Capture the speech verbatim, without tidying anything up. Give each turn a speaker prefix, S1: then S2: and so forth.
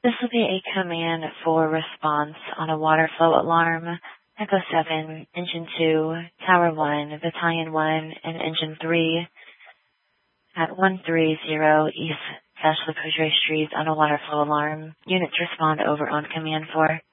S1: This will be a command for response on a water flow alarm. Echo seven, Engine two, Tower one, Battalion one, and Engine three at one thirty East Sash Street on a water flow alarm. Units respond over on Command four.